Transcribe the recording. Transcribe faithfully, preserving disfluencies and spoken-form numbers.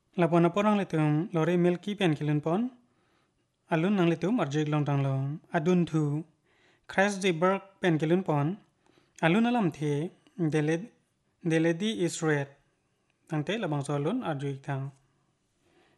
Lapon porang letum lore milki pen kilun pon alun nang letum arjik long tang long adun thu Christ the berg pen kilun pon alun alam the dele deledi is red tangte labang so alun arjik tang